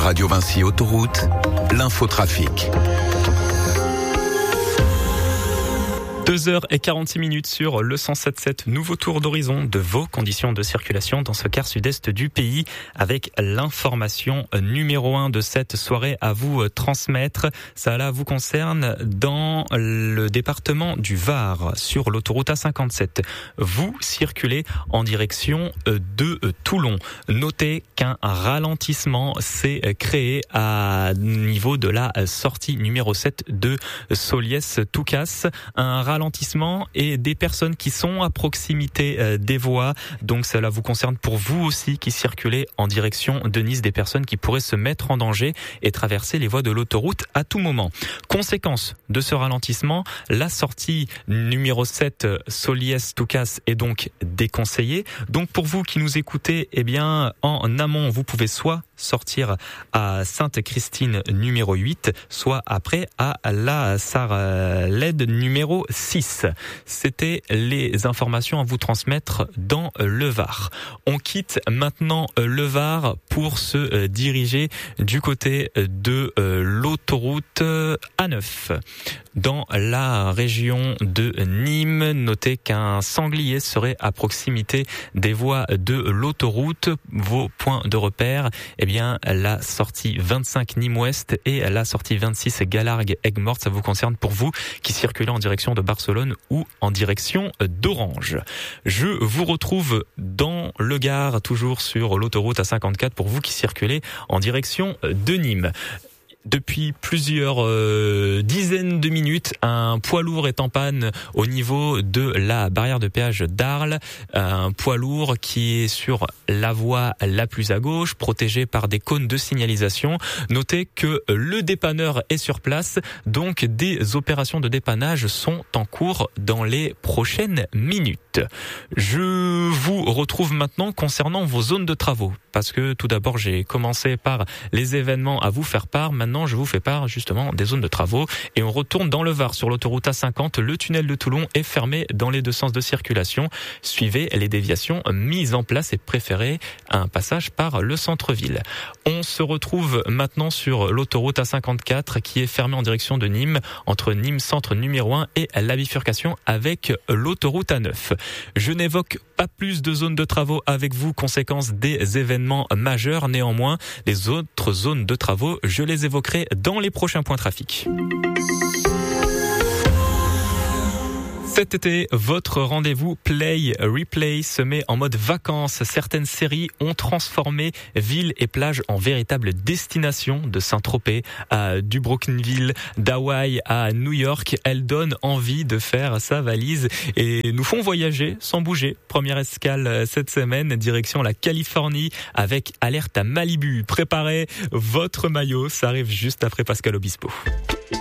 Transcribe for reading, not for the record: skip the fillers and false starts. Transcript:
Radio Vinci Autoroute, l'infotrafic. 2h46 sur le 107.7, nouveau tour d'horizon de vos conditions de circulation dans ce quart sud-est du pays avec l'information numéro 1 de cette soirée à vous transmettre. Ça là vous concerne dans le département du Var sur l'autoroute A57. Vous circulez en direction de Toulon. Notez qu'un ralentissement s'est créé à niveau de la sortie numéro 7 de Soliès-Toucasse. Un ralentissement et des personnes qui sont à proximité des voies. Donc cela vous concerne pour vous aussi qui circulez en direction de Nice, des personnes qui pourraient se mettre en danger et traverser les voies de l'autoroute à tout moment. Conséquence de ce ralentissement, la sortie numéro 7 Soliès-Toucasse est donc déconseillée. Donc pour vous qui nous écoutez, eh bien en amont, vous pouvez soit sortir à Sainte-Christine numéro 8, soit après à la Sarlède numéro 6. C'était les informations à vous transmettre dans le Var. On quitte maintenant le Var pour se diriger du côté de l'autoroute A9. Dans la région de Nîmes, notez qu'un sanglier serait à proximité des voies de l'autoroute. Vos points de repère, eh bien, la sortie 25 Nîmes-Ouest et la sortie 26 Galargues-Aigues-Mortes, ça vous concerne pour vous qui circulez en direction de Barcelone ou en direction d'Orange. Je vous retrouve dans le Gard, toujours sur l'autoroute A54 pour vous qui circulez en direction de Nîmes. Depuis plusieurs dizaines de minutes, un poids lourd est en panne au niveau de la barrière de péage d'Arles. Un poids lourd qui est sur la voie la plus à gauche, protégé par des cônes de signalisation. Notez que le dépanneur est sur place, donc des opérations de dépannage sont en cours dans les prochaines minutes. Je vous retrouve maintenant concernant vos zones de travaux, parce que tout d'abord j'ai commencé par les événements à vous faire part. Maintenant, je vous fais part justement des zones de travaux et on retourne dans le Var sur l'autoroute A50. Le tunnel de Toulon est fermé dans les deux sens de circulation. Suivez les déviations mises en place et préférez un passage par le centre-ville. On se retrouve maintenant sur l'autoroute A54 qui est fermée en direction de Nîmes, entre Nîmes centre numéro 1 et la bifurcation avec l'autoroute A9. Je n'évoque pas plus de zones de travaux avec vous, conséquence des événements majeurs. Néanmoins, les autres zones de travaux, je les évoquerai dans les prochains points trafic. Cet été, votre rendez-vous Play Replay se met en mode vacances. Certaines séries ont transformé villes et plages en véritables destinations, de Saint-Tropez à Dubrovnikville, d'Hawaï à New York. Elles donnent envie de faire sa valise et nous font voyager sans bouger. Première escale cette semaine, direction la Californie avec alerte à Malibu. Préparez votre maillot, ça arrive juste après Pascal Obispo.